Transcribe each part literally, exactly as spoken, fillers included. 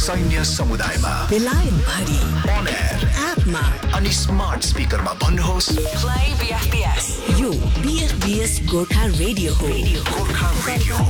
सैन्य समुदायमा, बेलायत भरि, अन एयर, एपमा अनि स्मार्ट स्पिकरमा भन्नुहोस् प्ले बीएफपीएस। यो बीएफपीएस गोर्खा रेडियो हो। गोर्खा रेडियो।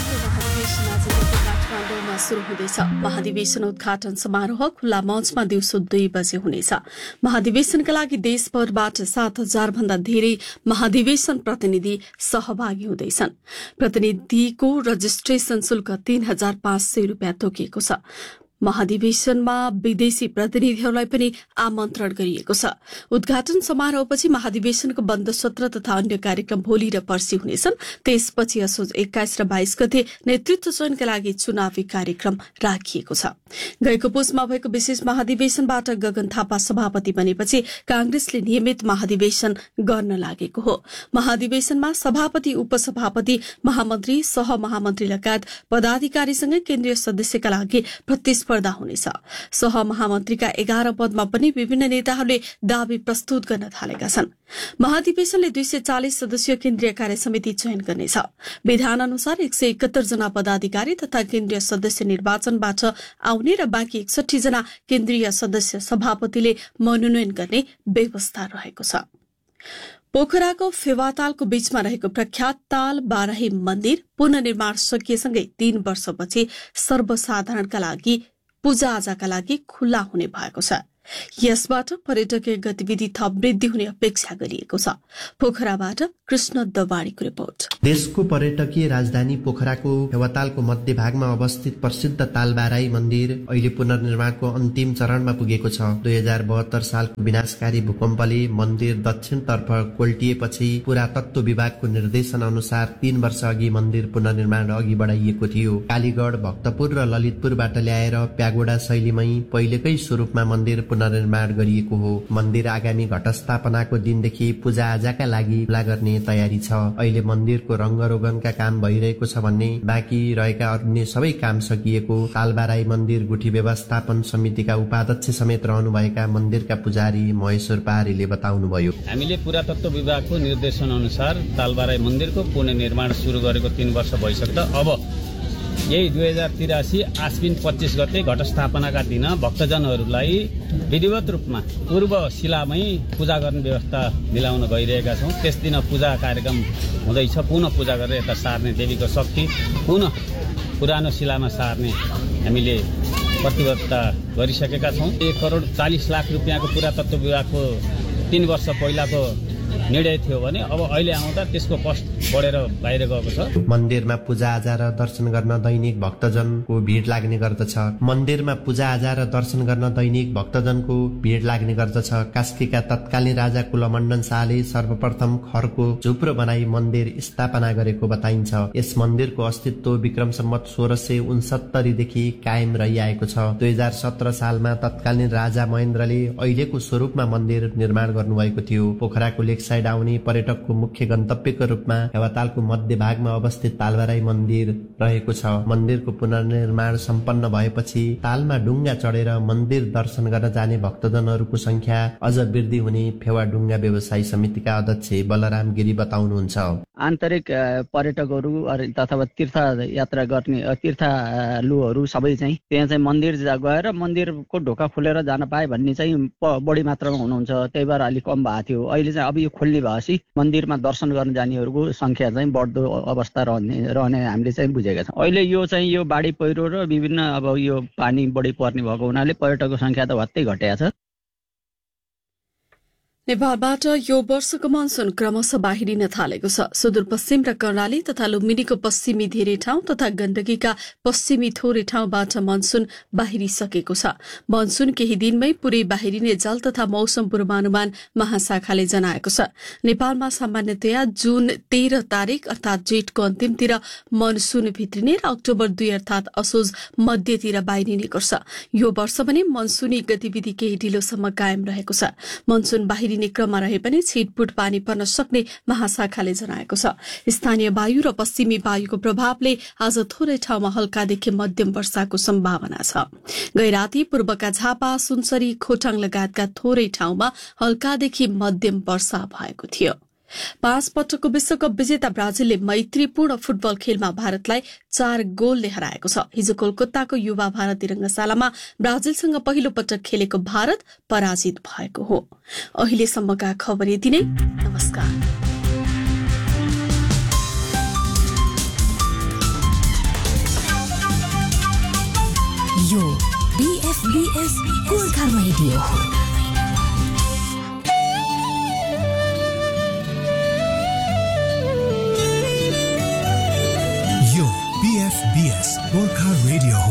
काठमाडौँमा सुरु हुँदैछ महाधिवेशन उद्घाटन समारोह खुल्ला मञ्चमा दिउँसो दुई बजे हुनेछ। महाधिवेशनका लागि देशभरबाट सात हजार भन्दा धेरै महाधिवेशन प्रतिनिधि सहभागी हुँदैछन्। प्रतिनिधिको रजिस्ट्रेशन शुल्क तीन हजार पाँच सय रुपियाँ तोकिएको छ। महाधिवेशनमा विदेशी प्रतिनिधिहरूलाई पनि आमन्त्रण गरिएको छ। उद्घाटन समारोहपछि महाधिवेशनको बन्द सत्र तथा अन्य कार्यक्रम भोलि र पर्सि हुनेछन्। त्यसपछि असोज एक्काइस र बाइस गते नेतृत्व चयनका लागि चुनावी कार्यक्रम राखिएको छ। गएको पुसमा भएको विशेष महाधिवेशनबाट गगन थापा सभापति बनेपछि कांग्रेसले नियमित महाधिवेशन गर्न लागेको हो। महाधिवेशनमा सभापति, उपसभापति, महामन्त्री, सहमहामन्त्री लगायत पदाधिकारीसँग केन्द्रीय सदस्यका लागि प्रतिस्पर्धा हुनेछ। सहमहामन्त्रीका एघार पदमा पनि विभिन्न नेताहरूले दावी प्रस्तुत गर्न थालेका छन्। महाधिवेशनले दुई सय चालिस सदस्यीय केन्द्रीय कार्य समिति चयन गर्नेछ। विधान अनुसार एक सय एकहत्तर जना पदाधिकारी तथा केन्द्रीय सदस्य निर्वाचनबाट आउने र बाँकी एकसठी जना केन्द्रीय सदस्य सभापतिले मनोनयन गर्ने व्यवस्था रहेको छ। पोखराको फेवातालको बीचमा रहेको प्रख्यात ताल बाराही मन्दिर पुनर्निर्माण सकिएसँगै तीन वर्षपछि सर्वसाधारणका लागि पूजाआजाका लागि खुल्ला हुने भएको छ। यसबाट पर्यटकीय गतिविधि थप वृद्धि हुने अपेक्षा गरिएको छ। पोखराबाट कृष्ण दवाडीको रिपोर्ट। देशको पर्यटकीय राजधानी पोखराको फेवातालको मध्य भागमा अवस्थित प्रसिद्ध तालबाराई मन्दिर अहिले पुनर्निर्माणको अन्तिम चरणमा पुगेको छ। दुई हजार बहत्तर सालको विनाशकारी भूकम्पले मन्दिर दक्षिणतर्फ कोल्टिएपछि पुरातत्व विभागको निर्देशन अनुसार तीन वर्ष अघि मन्दिर पुनर्निर्माण अघि बढाइएको थियो। कालीगढ, भक्तपुर र ललितपुरबाट ल्याएर प्यागोडा शैलीमै पहिलेकै स्वरूपमा मन्दिर पुनर्निर्माण गरिएको हो। मन्दिर आगामी घटस्थापनाको दिनदेखि पूजाआजाका लागि खुला गर्ने तयारी छ। अहिले मन्दिरको रङ्गरोगनका काम भइरहेको छ भन्ने बाँकी रहेका अन्य सबै काम सकिएको तालबाराई मन्दिर गुठी व्यवस्थापन समितिका उपाध्यक्ष समेत रहनुभएका मन्दिरका पुजारी महेश्वर पहाडीले बताउनुभयो। हामीले पुरातत्व विभागको निर्देशन अनुसार तालबाराई मन्दिरको पुनर्निर्माण सुरु गरेको तीन वर्ष भइसक्दा अब यही दुई हजार तिरासी आश्विन पच्चिस गते घटस्थापनाका दिन भक्तजनहरूलाई विधिवत रूपमा पूर्व शिलामै पूजा गर्ने व्यवस्था मिलाउन गइरहेका छौँ। त्यस दिन पूजा कार्यक्रम हुँदैछ। पुनः पूजा गरेर यता सार्ने देवीको शक्ति पुनः पुरानो शिलामा सार्ने हामीले प्रतिबद्धता गरिसकेका छौँ। एक करोड चालिस लाख रुपियाँको पुरातत्व विभागको तीन वर्ष पहिलाको निर्णय थियो भने अब अहिले आउँदा त्यसको कस्ट बढेर बाहिर गएको छ। मन्दिरमा पूजाआजा र दर्शन गर्न दैनिक भक्तजनको भिड लाग्ने गर्दछ। मन्दिरमा पूजाआजा र दर्शन गर्न दैनिक भक्तजनको भिड लाग्ने गर्दछ। कास्कीका तत्कालीन राजा कुलमण्डन शाहले सर्वप्रथम खरको झुप्रो बनाई मन्दिर स्थापना गरेको बताइन्छ। यस मन्दिरको अस्तित्व विक्रम सम्वत सोह्र सय उनसत्तरीदेखि कायम रहिआएको छ। दुई हजार सत्र सालमा तत्कालीन राजा महेन्द्रले अहिलेको स्वरूपमा मन्दिर निर्माण गर्नुभएको थियो। पोखराको लेकसाइड आउने पर्यटकको मुख्य गन्तव्यको रूपमा फेवातालको मध्य भागमा अवस्थित तालबाराई मन्दिर रहेको छ। मन्दिरको पुनर्निर्माण सम्पन्न भएपछि तालमा डुङ्गा चढेर मन्दिर दर्शन गर्न जाने भक्तजनहरूको संख्या अझ वृद्धि हुने फेवा डुङ्गा व्यवसायी समितिका अध्यक्ष बलराम गिरी बताउनुहुन्छ। आन्तरिक पर्यटकहरू अथवा तीर्थ यात्रा गर्ने तीर्थालुहरू सबै चाहिँ त्यहाँ चाहिँ मन्दिर गएर मन्दिरको ढोका खोलेर जान पाए भन्ने चाहिँ बढी मात्रामा हुनुहुन्छ। त्यही भएर अलिक कम भएको थियो। अहिले चाहिँ अब यो खोल्ने भएपछि मन्दिरमा दर्शन गर्न जानेहरूको संख्या चाहिँ बढ्दो अवस्था रहने रहने हामीले चाहिँ बुझेका छौँ। अहिले यो चाहिँ यो बाढी पहिरो र विभिन्न अब यो पानी बढी पर्ने भएको हुनाले पर्यटकको संख्या त भत्तै घटेको छ। नेपालबाट यो वर्षको मनसून क्रमशः बाहिरिन थालेको छ। सुदूरपश्चिम र कर्णाली तथा लुम्बिनीको पश्चिमी धेरै ठाउँ तथा गण्डकीका पश्चिमी थोरै ठाउँबाट मनसून बाहिरिसकेको छ। मनसून केही दिनमै पुरै बाहिरिने जल तथा मौसम पूर्वानुमान महाशाखाले जनाएको छ। नेपालमा सामान्यतया जुन तेह्र तारिक अर्थात जेठको अन्तिमतिर मनसून भित्रिने र अक्टोबर दुई अर्थात असोज मध्यतिर बाहिरिने गर्छ। यो वर्ष पनि मनसूनी गतिविधि केही ढिलोसम्म कायम रहेको छ। मनसून बाहिरिने क्रममा रहे पनि छिटपुट पानी पर्न सक्ने महाशाखाले जनाएको छ। स्थानीय वायु र पश्चिमी वायुको प्रभावले आज थोरै ठाउँमा हल्कादेखि मध्यम वर्षाको सम्भावना छ। गैराती पूर्वका झापा, सुनसरी, खोटाङ लगायतका थोरै ठाउँमा हल्कादेखि मध्यम वर्षा भएको थियो। पाँच पटकको विश्वकप विजेता ब्राजिलले मैत्रीपूर्ण फुटबल खेलमा भारतलाई चार गोलले हराएको छ। हिजो कोलकाताको युवा भारती रंगशालामा ब्राजिलसँग पहिलो पटक खेलेको भारत पराजित भएको हो। अहिलेसम्मका खबर यति नै। नमस्कार। यो बीएफबीएस गोर्खा रेडियो हो। यो बीएफबीएस गोर्खा रेडियो